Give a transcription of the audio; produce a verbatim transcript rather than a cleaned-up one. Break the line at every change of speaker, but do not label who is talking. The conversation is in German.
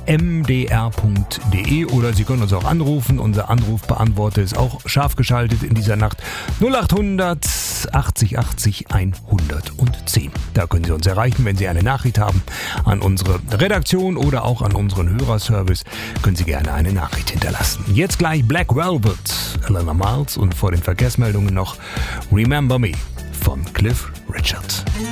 m d r punkt d e oder Sie können uns auch anrufen. Unser Anrufbeantworter ist auch scharf geschaltet in dieser Nacht. null acht hundert achtzig achtzig hundertzehn. Da können Sie uns erreichen, wenn Sie eine Nachricht haben an unsere Redaktion oder auch an unseren Hörerservice. Können Sie gerne eine Nachricht hinterlassen. Jetzt gleich Black Velvet, Eleanor Miles und vor den Verkehrsmeldungen noch Remember Me von Cliff Richard.